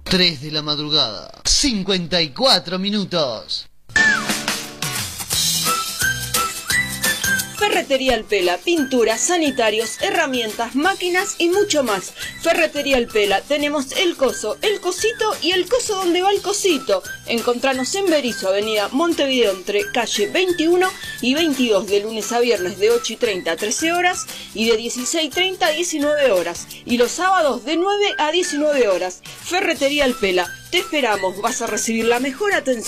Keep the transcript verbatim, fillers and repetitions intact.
tres de la madrugada, cincuenta y cuatro minutos. Ferretería Alpela, pinturas, sanitarios, herramientas, máquinas y mucho más. Ferretería Alpela, tenemos el coso, el cosito y el coso donde va el cosito. Encontranos en Berisso, avenida Montevideo, entre calle veintiuno y veintidós, de lunes a viernes de ocho y treinta a trece horas y de dieciséis y treinta a diecinueve horas. Y los sábados de nueve a diecinueve horas. Ferretería Alpela, te esperamos, vas a recibir la mejor atención.